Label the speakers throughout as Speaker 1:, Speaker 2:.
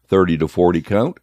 Speaker 1: 30 to 40 count,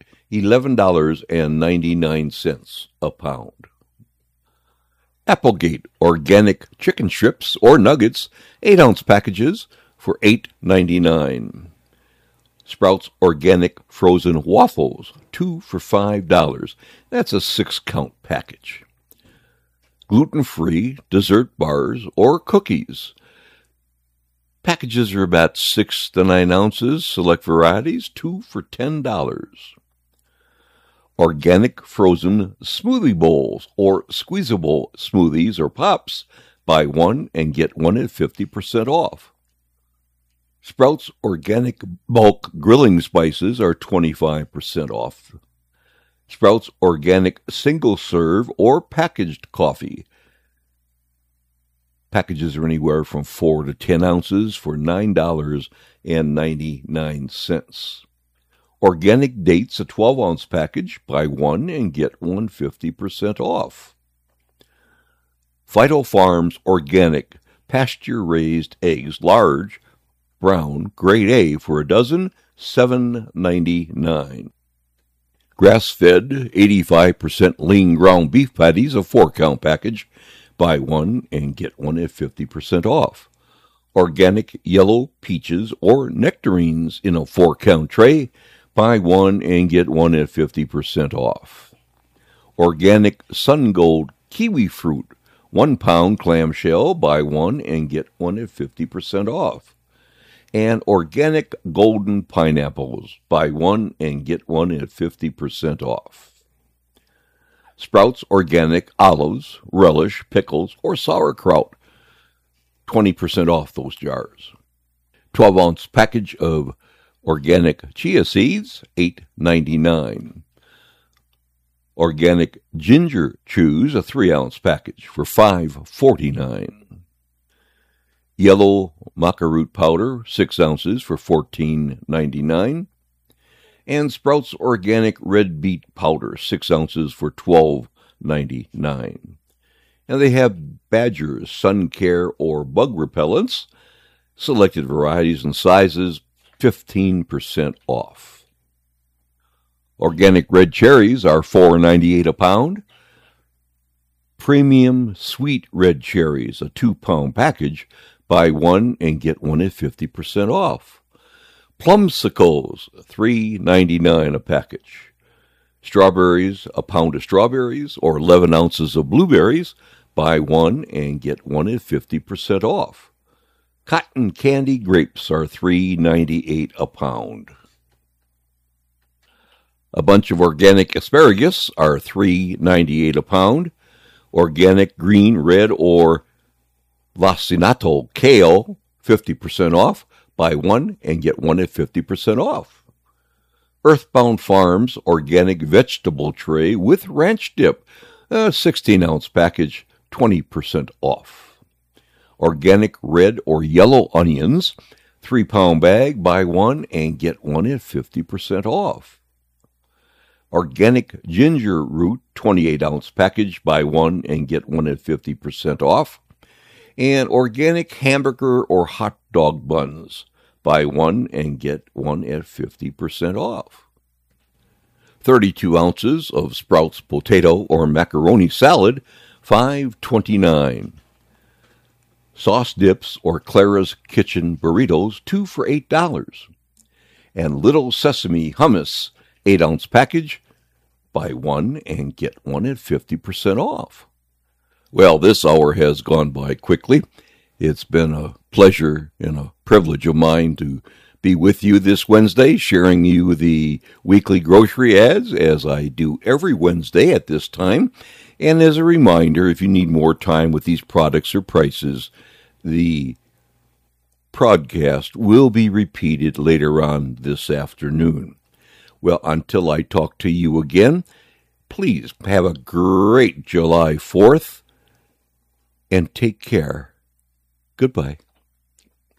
Speaker 1: $11.99 a pound. Applegate organic chicken strips or nuggets, 8-ounce packages for $8.99. Sprouts organic frozen waffles, 2 for $5. That's a 6-count package. Gluten-free dessert bars or cookies. Packages are about 6 to 9 ounces, select varieties, 2 for $10. Organic frozen smoothie bowls or squeezable smoothies or pops, buy one and get one at 50% off. Sprouts organic bulk grilling spices are 25% off. Sprouts organic single serve or packaged coffee. Packages are anywhere from 4 to 10 ounces for $9.99. Organic dates, a 12-ounce package, buy one and get one 50% off. Vital Farms organic pasture-raised eggs, large, brown, grade A for a dozen, $7.99. Grass-fed, 85% lean ground beef patties, a 4-count package, buy one and get one at 50% off. Organic yellow peaches or nectarines in a 4-count tray, buy one and get one at 50% off. Organic Sun Gold kiwi fruit, 1 pound clamshell, buy one and get one at 50% off. And organic golden pineapples, buy one and get one at 50% off. Sprouts organic olives, relish, pickles, or sauerkraut, 20% off those jars. 12-ounce package of organic chia seeds, $8.99. Organic ginger chews, a 3-ounce package for $5.49. Yellow maca root powder, 6 ounces for $14.99. And Sprouts organic red beet powder, 6 ounces for $12.99. And they have Badger's sun care or bug repellents, selected varieties and sizes, 15% off. Organic red cherries are $4.98 a pound. Premium sweet red cherries, a 2-pound package, buy one and get one at 50% off. Plumsicles, $3.99 a package. Strawberries, a pound of strawberries or 11 ounces of blueberries, buy one and get one at 50% off. Cotton candy grapes are $3.98 a pound. A bunch of organic asparagus are $3.98 a pound. Organic green, red, or lacinato kale, 50% off. Buy one and get one at 50% off. Earthbound Farms organic vegetable tray with ranch dip, a 16-ounce package, 20% off. Organic red or yellow onions, 3-pound bag, buy one and get one at 50% off. Organic ginger root, 28-ounce package, buy one and get one at 50% off. And organic hamburger or hot dog buns, buy one and get one at 50% off. 32 ounces of Sprouts potato or macaroni salad, $5.29. Sauce dips or Clara's Kitchen burritos, 2 for $8. And Little Sesame hummus, 8-ounce package, buy one and get one at 50% off. Well, this hour has gone by quickly. It's been a pleasure and a privilege of mine to be with you this Wednesday, sharing you the weekly grocery ads as I do every Wednesday at this time. And as a reminder, if you need more time with these products or prices, the podcast will be repeated later on this afternoon. Well, until I talk to you again, please have a great July 4th and take care. Goodbye.